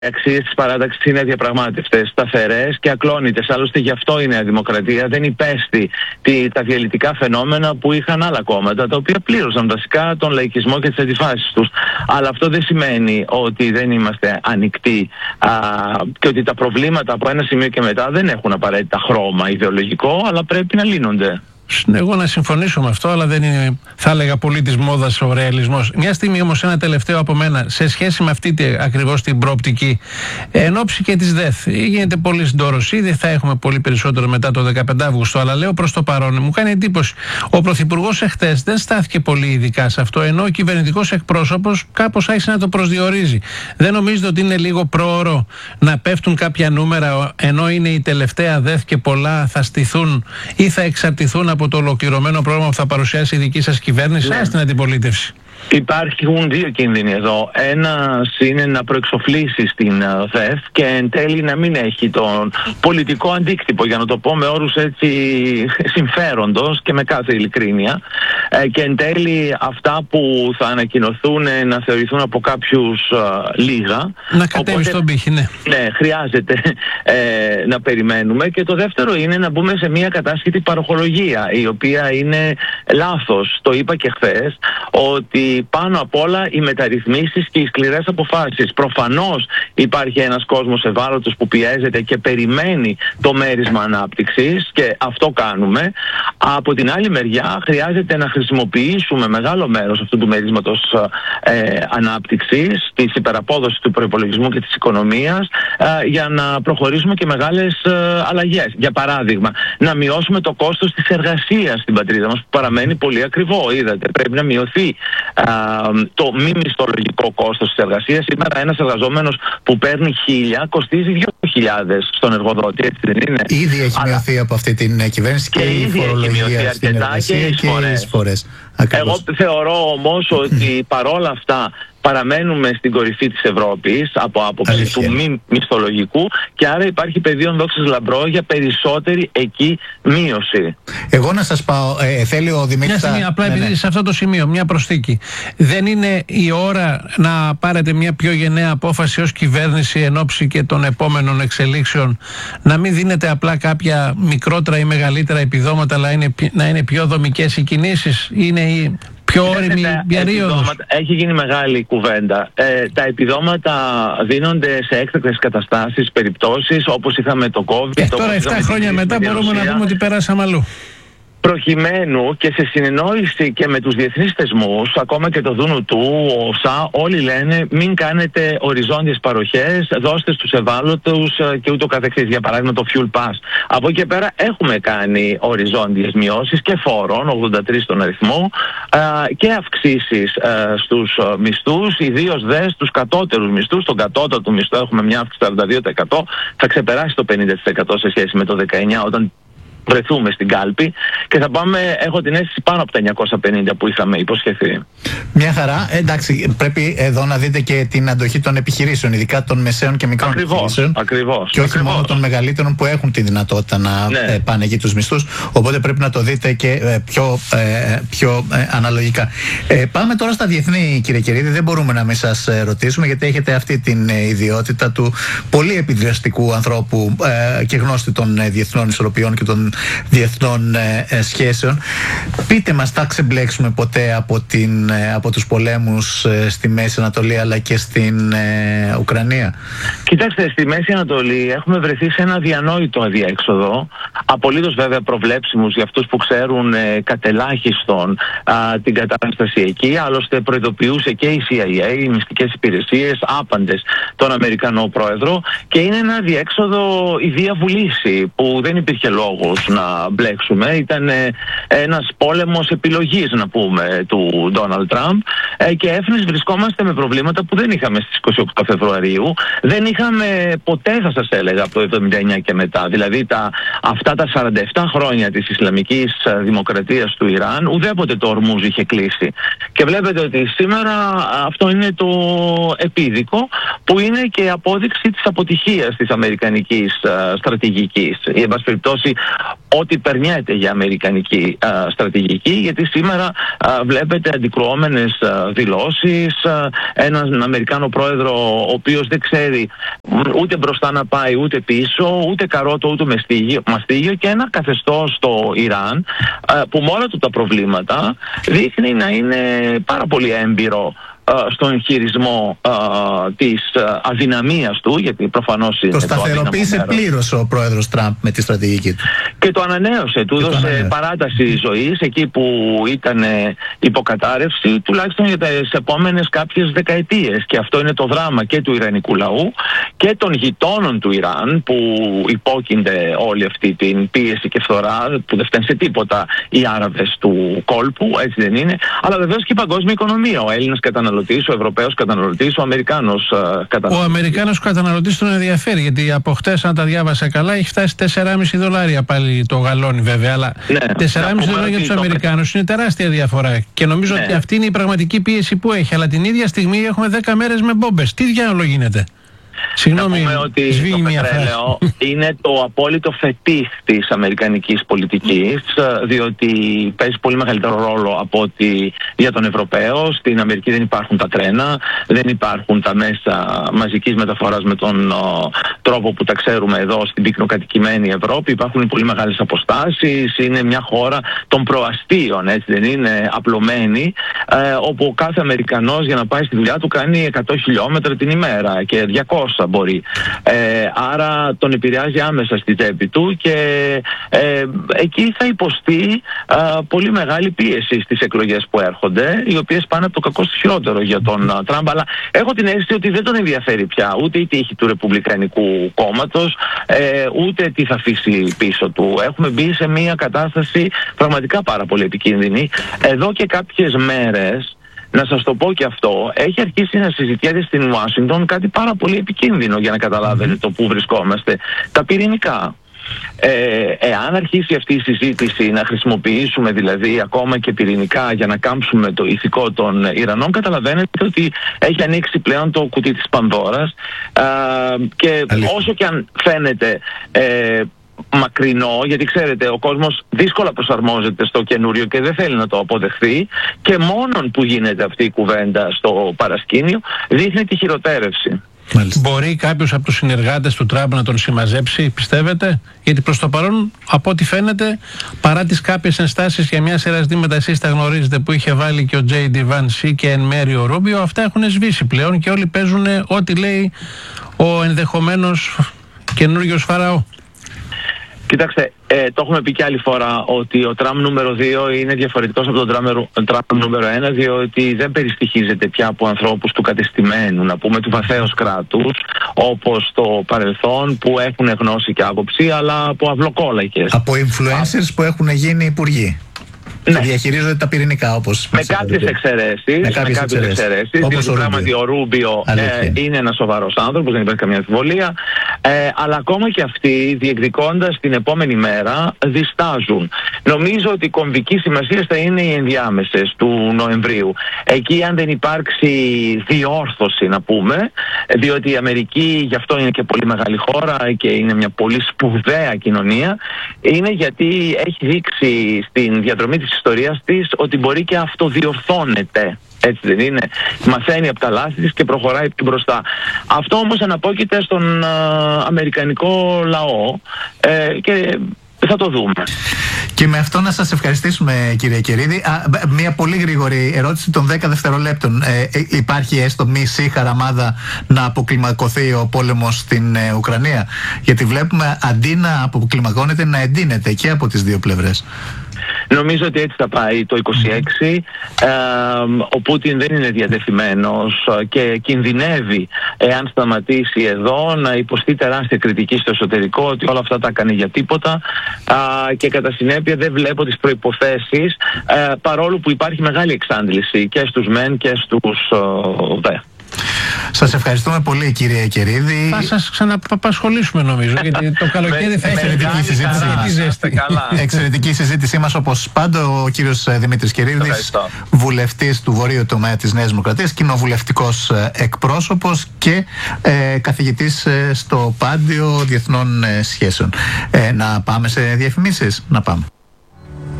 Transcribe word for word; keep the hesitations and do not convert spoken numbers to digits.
αξίες της παράταξης είναι αδιαπραγμάτευτες, σταθερές και ακλόνητες. Άλλωστε γι' αυτό η Νέα Δημοκρατία δεν υπέστη τη, τα διαλυτικά φαινόμενα που είχαν άλλα κόμματα, τα οποία πλήρωσαν βασικά τον λαϊκισμό και τις αντιφάσεις τους. Αλλά αυτό δεν σημαίνει ότι δεν είμαστε ανοιχτοί α, και ότι τα προβλήματα από ένα σημείο και μετά δεν έχουν απαραίτητα χρώμα ιδεολογικό, αλλά πρέπει να λύνονται. Εγώ να συμφωνήσω με αυτό, αλλά δεν είναι, θα έλεγα, πολύ της μόδας ο ρεαλισμός. Μια στιγμή όμως, ένα τελευταίο από μένα, σε σχέση με αυτή ακριβώς την προοπτική, εν ώψη και της ΔΕΘ, γίνεται πολύ συντόρος. Ήδη θα έχουμε πολύ περισσότερο μετά το δεκαπέντε Αυγούστου, αλλά λέω προς το παρόν, μου κάνει εντύπωση. Ο Πρωθυπουργός εχθές δεν στάθηκε πολύ ειδικά σε αυτό, ενώ ο κυβερνητικός εκπρόσωπος κάπως άρχισε να το προσδιορίζει. Δεν νομίζετε ότι είναι λίγο πρόωρο να πέφτουν κάποια νούμερα, ενώ είναι η τελευταία ΔΕΘ και πολλά θα στηθούν ή θα εξαρτηθούν από το ολοκληρωμένο πρόγραμμα που θα παρουσιάσει η δική σας κυβέρνηση, ναι, στην αντιπολίτευση? Υπάρχουν δύο κίνδυνοι εδώ. Ένας είναι να προεξοφλήσει στην ΔΕΘ και εν τέλει να μην έχει τον πολιτικό αντίκτυπο, για να το πω με όρους έτσι συμφέροντος και με κάθε ειλικρίνεια, ε, και εν τέλει αυτά που θα ανακοινωθούν να θεωρηθούν από κάποιους ε, λίγα. Να κατέβει στον πύχη, ναι. Ναι, χρειάζεται ε, να περιμένουμε. Και το δεύτερο είναι να μπούμε σε μια κατάσχετη παροχολογία, η οποία είναι λάθος. Το είπα και χθες, ότι πάνω απ' όλα οι μεταρρυθμίσεις και οι σκληρές αποφάσεις. Προφανώς υπάρχει ένας κόσμος ευάλωτος που πιέζεται και περιμένει το μέρισμα ανάπτυξης, και αυτό κάνουμε. Από την άλλη μεριά χρειάζεται να χρησιμοποιήσουμε μεγάλο μέρος αυτού του μερίσματος ε, ανάπτυξης, της υπεραπόδοσης του προϋπολογισμού και της οικονομίας, ε, για να προχωρήσουμε και μεγάλες ε, αλλαγές. Για παράδειγμα, να μειώσουμε το κόστος της εργασίας στην πατρίδα μας, που παραμένει πολύ ακριβό. Είδατε, πρέπει να μειωθεί Uh, το μη μισθολογικό κόστος της εργασίας. Σήμερα ένας εργαζόμενος που παίρνει χίλια κοστίζει δύο χιλιάδες στον εργοδότη, έτσι δεν είναι? Ήδη έχει Αλλά... μειωθεί από αυτή την κυβέρνηση και, και η φορολογία στην εργασία και, και οι εισφορές. Εγώ θεωρώ όμως ότι παρόλα αυτά παραμένουμε στην κορυφή της Ευρώπης από άποψη Αλήθεια. του μη μισθολογικού, και άρα υπάρχει πεδίο δόξης λαμπρό για περισσότερη εκεί μείωση. Εγώ να σας πάω, ε, θέλει ο Δημήτρης... Μια στιγμή, απλά ναι, επειδή ναι. σε αυτό το σημείο, μια προσθήκη. Δεν είναι η ώρα να πάρετε μια πιο γενναία απόφαση ως κυβέρνηση εν ώψη και των επόμενων εξελίξεων, να μην δίνετε απλά κάποια μικρότερα ή μεγαλύτερα επιδόματα, αλλά είναι, να είναι πιο δομικές οι κινήσεις? Είναι η... πιο όριμη περίοδος? Έχει γίνει μεγάλη κουβέντα. Ε, τα επιδόματα δίνονται σε έκτακτες καταστάσεις, περιπτώσεις όπως είχαμε το COVID. Και τώρα επτά χρόνια μετά μπορούμε να πούμε ότι πέρασαμε αλλού. Προκειμένου και σε συνεννόηση και με τους διεθνείς θεσμούς, ακόμα και το Δούνου του, ο ΩΣΑ, όλοι λένε μην κάνετε οριζόντιες παροχές, δώστε στους ευάλωτους και ούτω καθεξής. Για παράδειγμα το Fuel Pass. Από εκεί και πέρα έχουμε κάνει οριζόντιες μειώσεις και φόρων, ογδόντα τρία στον αριθμό, και αυξήσεις στους μισθούς, ιδίως δε στους κατώτερους μισθούς. Στον κατώτατο μισθό έχουμε μια αύξηση σαράντα δύο τοις εκατό, θα ξεπεράσει το πενήντα τοις εκατό σε σχέση με το δεκαεννιά, όταν βρεθούμε στην κάλπη, και θα πάμε, έχω την αίσθηση, πάνω από τα εννιακόσια πενήντα που είχαμε υποσχεθεί. Μια χαρά. Εντάξει, πρέπει εδώ να δείτε και την αντοχή των επιχειρήσεων, ειδικά των μεσαίων και μικρών ακριβώς, επιχειρήσεων. Ακριβώς. Και όχι ακριβώς. μόνο των μεγαλύτερων που έχουν τη δυνατότητα να ναι. ε, πάνε εκεί τους μισθούς. Οπότε πρέπει να το δείτε και ε, πιο, ε, πιο ε, αναλογικά. Ε, πάμε τώρα στα διεθνή, κύριε Κερίδη. Δεν μπορούμε να μην σας ε, ρωτήσουμε, γιατί έχετε αυτή την ε, ιδιότητα του πολύ επιδραστικού ανθρώπου ε, και γνώστη των ε, διεθνών ισορροπιών και των διεθνών ε, ε, σχέσεων. Πείτε μας, θα ξεμπλέξουμε ποτέ από, την, ε, από τους πολέμους ε, στη Μέση Ανατολή αλλά και στην ε, Ουκρανία? Κοιτάξτε, στη Μέση Ανατολή έχουμε βρεθεί σε ένα διανόητο αδιέξοδο, απολύτως βέβαια προβλέψιμους για αυτούς που ξέρουν ε, κατελάχιστον α, την κατάσταση εκεί. Άλλωστε προειδοποιούσε και η σι άι έι, οι μυστικές υπηρεσίες, άπαντες τον Αμερικανό πρόεδρο, και είναι ένα αδιέξοδο η διαβουλήση που δεν υπήρχε λόγος να μπλέξουμε. Ήταν ε, ένας πόλεμος επιλογής, να πούμε, του Ντόναλντ Τραμπ, ε, και έφνης βρισκόμαστε με προβλήματα που δεν είχαμε στις είκοσι οκτώ Φεβρουαρίου, δεν είχαμε ποτέ, θα σας έλεγα, από το εβδομήντα εννιά και μετά. Δηλαδή τα, αυτά τα σαράντα επτά χρόνια της Ισλαμικής Δημοκρατίας του Ιράν, ουδέποτε το Ορμούζ είχε κλείσει. Και βλέπετε ότι σήμερα αυτό είναι το επίδικο, που είναι και απόδειξη της αποτυχίας της αμερικανικής uh, στρατηγικής. Ή, εν πάση περιπτώσει, ότι περνιέται για αμερικανική α, στρατηγική, γιατί σήμερα α, βλέπετε αντικρουόμενες δηλώσεις, α, έναν Αμερικάνο πρόεδρο ο οποίος δεν ξέρει ούτε μπροστά να πάει ούτε πίσω, ούτε καρότο ούτε μαστίγιο, μαστίγιο και ένα καθεστώς στο Ιράν α, που με όλα του τα προβλήματα δείχνει να είναι πάρα πολύ έμπειρο στον χειρισμό α, της αδυναμίας του, γιατί προφανώς είναι το σταθεροποίησε πλήρως ο πρόεδρος Τραμπ με τη στρατηγική του. Και το ανανέωσε, του έδωσε παράταση ζωής εκεί που ήταν υποκατάρρευση, τουλάχιστον για τις επόμενες κάποιες δεκαετίες. Και αυτό είναι το δράμα και του Ιρανικού λαού και των γειτόνων του Ιράν, που υπόκεινται όλη αυτή την πίεση και φθορά, που δεν φταίνουν σε τίποτα οι Άραβες του κόλπου, έτσι δεν είναι, αλλά βεβαίως και η παγκόσμια οικονομία. Ο Έλληνας καταναλωτής, ο Ευρωπαίος καταναλωτής, ο Αμερικάνος καταναλωτής. Ο Αμερικάνος καταναλωτής τον ενδιαφέρει, γιατί από χτες, αν τα διάβασα καλά, έχει φτάσει τέσσερα κόμμα πέντε δολάρια πάλι το γαλόνι, βέβαια. Αλλά ναι, τέσσερα κόμμα πέντε δολάρια για τους Αμερικάνους είναι τεράστια διαφορά. Και νομίζω ναι. ότι αυτή είναι η πραγματική πίεση που έχει. Αλλά την ίδια στιγμή έχουμε δέκα μέρες με μπόμπες. Τι διάολο γίνεται? Συγγνώμη, να πούμε ότι το πετρέλαιο είναι το απόλυτο φετίχ της αμερικανικής πολιτικής, διότι παίζει πολύ μεγαλύτερο ρόλο από ότι για τον Ευρωπαίο. Στην Αμερική δεν υπάρχουν τα τρένα, δεν υπάρχουν τα μέσα μαζικής μεταφοράς με τον ο, τρόπο που τα ξέρουμε εδώ στην πυκνοκατοικημένη Ευρώπη. Υπάρχουν πολύ μεγάλες αποστάσεις, είναι μια χώρα των προαστίων, έτσι δεν είναι, απλωμένη, ε, όπου ο κάθε Αμερικανός για να πάει στη δουλειά του κάνει εκατό χιλιόμετρα την ημέρα και διακόσια μπορεί. Ε, άρα τον επηρεάζει άμεσα στη τσέπη του και ε, εκεί θα υποστεί α, πολύ μεγάλη πίεση στις εκλογές που έρχονται, οι οποίες πάνε από το κακό στο χειρότερο για τον α, Τραμπ. Αλλά έχω την αίσθηση ότι δεν τον ενδιαφέρει πια ούτε η τύχη του Ρεπουμπλικανικού κόμματος, ε, ούτε τι θα αφήσει πίσω του. Έχουμε μπει σε μια κατάσταση πραγματικά πάρα πολύ επικίνδυνη. Εδώ και κάποιες μέρες, να σας το πω και αυτό, έχει αρχίσει να συζητιέται στην Ουάσιγκτον κάτι πάρα πολύ επικίνδυνο, για να καταλάβετε το που βρισκόμαστε. Τα πυρηνικά. Ε, εάν αρχίσει αυτή η συζήτηση να χρησιμοποιήσουμε δηλαδή ακόμα και πυρηνικά για να κάμψουμε το ηθικό των Ιρανών, καταλαβαίνετε ότι έχει ανοίξει πλέον το κουτί της Πανδώρας, ε, και Αλήθεια. όσο και αν φαίνεται ε, μακρινό, γιατί ξέρετε ο κόσμος δύσκολα προσαρμόζεται στο καινούριο και δεν θέλει να το αποδεχθεί, και μόνον που γίνεται αυτή η κουβέντα στο παρασκήνιο δείχνει τη χειροτέρευση. Μάλιστα. Μπορεί κάποιος από τους συνεργάτες του Τραμπ να τον συμμαζέψει, πιστεύετε? Γιατί προς το παρόν, από ό,τι φαίνεται, παρά τις κάποιες ενστάσεις για μια σειρά ζητήματα, εσείς τα γνωρίζετε, που είχε βάλει και ο Τζέι Ντι Βανς και εν μέρει ο Ρούμπιο, αυτά έχουν σβήσει πλέον και όλοι παίζουν ό,τι λέει ο ενδεχομένος καινούριος Φαραώ. Κοιτάξτε, ε, το έχουμε πει και άλλη φορά ότι ο Τραμπ νούμερο δύο είναι διαφορετικός από τον Τραμπ νούμερο ένα, διότι δεν περιστοιχίζεται πια από ανθρώπους του κατεστημένου, να πούμε του βαθέως κράτους, όπως το παρελθόν, που έχουν γνώση και άποψη, αλλά από αυλοκόλακες. Από influencers Α... που έχουν γίνει υπουργοί. Ναι. Και διαχειρίζονται τα πυρηνικά, όπως με κάποιες εξαιρέσεις. Με κάποιες εξαιρέσεις. Διότι πράγματι ο Ρούμπιο ε, είναι ένας σοβαρός άνθρωπος, δεν υπάρχει καμία αμφιβολία. Ε, αλλά ακόμα και αυτοί, διεκδικώντας την επόμενη μέρα, διστάζουν. Νομίζω ότι η κομβική σημασία θα είναι οι ενδιάμεσες του Νοεμβρίου. Εκεί, αν δεν υπάρξει διόρθωση, να πούμε, διότι η Αμερική γι' αυτό είναι και πολύ μεγάλη χώρα και είναι μια πολύ σπουδαία κοινωνία, είναι γιατί έχει δείξει στην διαδρομή της ιστορίας της ότι μπορεί και αυτοδιορθώνεται. Έτσι δεν είναι? Μαθαίνει από τα λάθη της και προχωράει πιο μπροστά. Αυτό όμως αναπόκειται στον α, αμερικανικό λαό, ε, και θα το δούμε. Και με αυτό να σας ευχαριστήσουμε, κύριε Κερίδη. Α, μια πολύ γρήγορη ερώτηση των δέκα δευτερολέπτων. Ε, υπάρχει έστω μισή χαραμάδα να αποκλιμακωθεί ο πόλεμος στην ε, Ουκρανία? Γιατί βλέπουμε αντί να αποκλιμακώνεται να εντείνεται και από τις δύο πλευρές. Νομίζω ότι έτσι θα πάει το είκοσι έξι. Ε, ο Πούτιν δεν είναι διατεθειμένος και κινδυνεύει, εάν σταματήσει εδώ, να υποστεί τεράστια κριτική στο εσωτερικό, ότι όλα αυτά τα έκανε για τίποτα, ε, και κατά συνέπεια δεν βλέπω τις προϋποθέσεις, ε, παρόλο που υπάρχει μεγάλη εξάντληση και στους μεν και στους ε, δε. Σας ευχαριστούμε πολύ, κύριε Κερίδη. Θα σας ξαναπασχολήσουμε νομίζω, γιατί το καλοκαίρι θα εξαιρετική συζήτηση. Εξαιρετική συζήτησή μας, όπως πάντα, ο κύριος Δημήτρης Κερίδης, βουλευτής του Βορείου Τομέα της Νέας Δημοκρατίας, κοινοβουλευτικός εκπρόσωπος και ε, καθηγητής στο Πάντιο Διεθνών Σχέσεων. Ε, να πάμε σε διαφημίσεις. Να πάμε.